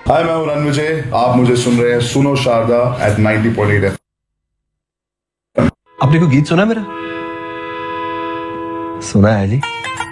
हाय, मैं हूं रणविजय। आप मुझे सुन रहे हैं सुनो शारदा एट 90.8 आपने कोई गीत सुना है मेरा? सुना है जी।